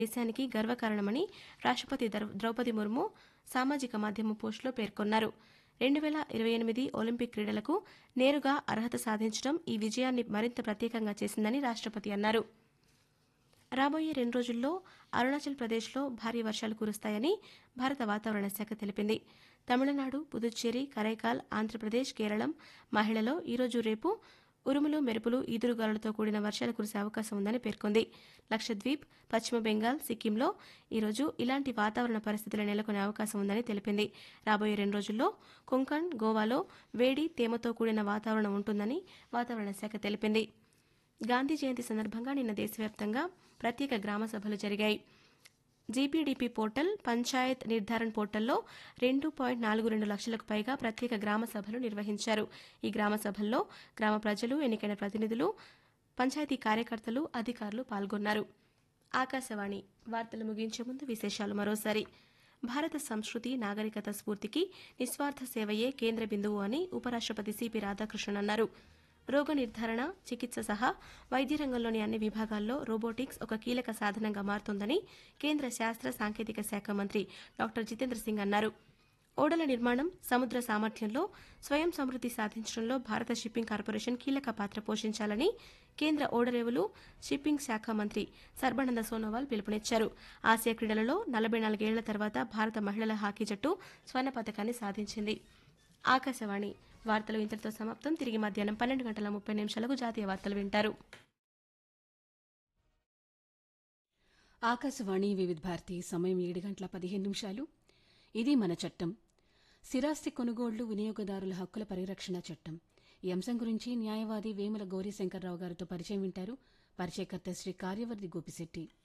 దేశానికి గర్వకారణమని రాష్ట్రపతి ద్రౌపది ముర్ము సామాజిక మాధ్యమం పోస్టులో పేర్కొన్నారు. 2028 ఒలింపిక్ క్రీడలకు నేరుగా అర్హత సాధించడం ఈ విజయాన్ని మరింత ప్రత్యేకంగా చేసిందని రాష్ట్రపతి అన్నారు. రాబోయే 2 రోజుల్లో అరుణాచల్ ప్రదేశ్లో భారీ వర్షాలు కురుస్తాయని భారత వాతావరణ శాఖ తెలిపింది. తమిళనాడు, పుదుచ్చేరి, కరైకాల్, ఆంధ్రప్రదేశ్, కేరళం, మహిళలో ఈరోజు రేపు ఉరుములు, మెరుపులు, ఈదురుగాలులతో కూడిన వర్షాలు కురిసే అవకాశం ఉందని పేర్కొంది. లక్షద్వీప్, పశ్చిమ బెంగాల్, సిక్కింలో ఈరోజు ఇలాంటి వాతావరణ పరిస్థితులు నెలకొనే అవకాశం ఉందని తెలిపింది. రాబోయే 2 రోజుల్లో కొంకణ్, గోవాలో వేడి, తేమతో కూడిన వాతావరణం ఉంటుందని వాతావరణ శాఖ తెలిపింది. గాంధీ జయంతి సందర్భంగా నిన్న దేశవ్యాప్తంగా ప్రత్యేక గ్రామ సభలు జరిగాయి. జీపీడీపీ పోర్టల్, పంచాయత్ నిర్ధారణ పోర్టల్లో 2.42 లక్షలకు పైగా ప్రత్యేక గ్రామ సభలు నిర్వహించారు. ఈ గ్రామ సభల్లో గ్రామ ప్రజలు, ఎన్నికైన ప్రతినిధులు, పంచాయతీ కార్యకర్తలు, అధికారులు పాల్గొన్నారు. ఆకాశవాణి వార్తలు ముగించే ముందు విశేషాలు మరోసారి. భారత సంస్కృతి, నాగరికత స్ఫూర్తికి నిస్వార్థ సేవయే కేంద్ర బిందువు అని ఉపరాష్ట్రపతి సిపి రాధాకృష్ణన్ అన్నారు. రోగ నిర్ధారణ, చికిత్స సహా వైద్య రంగంలోని అన్ని విభాగాల్లో రోబోటిక్స్ ఒక కీలక సాధనంగా మారుతోందని కేంద్ర శాస్త్ర సాంకేతిక శాఖ మంత్రి డాక్టర్ జితేంద్ర సింగ్ అన్నారు. ఓడల నిర్మాణం, సముద్ర సామర్థ్యంలో స్వయం సమృద్ధి సాధించడంలో భారత షిప్పింగ్ కార్పొరేషన్ కీలక పాత్ర పోషించాలని కేంద్ర ఓడరేవులు, షిప్పింగ్ శాఖ మంత్రి సర్బానంద సోనోవాల్ పిలుపునిచ్చారు. ఆసియా క్రీడలలో 44 ఏళ్ల తర్వాత భారత మహిళల హాకీ జట్టు స్వర్ణ పతకాన్ని సాధించింది. ఆకాశవాణి వార్తలు ఇంతటితో సమాప్తం. తిరిగి మధ్యాహ్నం 12:30 జాతీయ వార్తలు వింటారు. ఆకాశవాణి వివిధ భారతి సమయం 7:15. ఇది మన చట్టం. స్థిరాస్తి కొనుగోళ్లు, వినియోగదారుల హక్కుల పరిరక్షణ చట్టం. ఈ అంశం గురించి న్యాయవాది వేముల గౌరీశంకర్రావు గారితో పరిచయం వింటారు. పరిచయకర్త శ్రీ కార్యవర్ధి గోపిశెట్టి.